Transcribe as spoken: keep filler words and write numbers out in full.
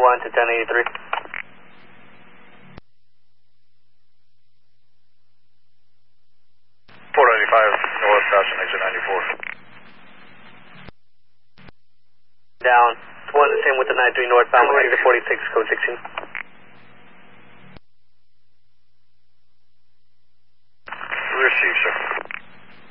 one to ten eighty-three. four ninety-five, north, passing exit ninety-four. Down. one the same with the nine three northbound, exit forty-six, code sixteen. Receive, sir.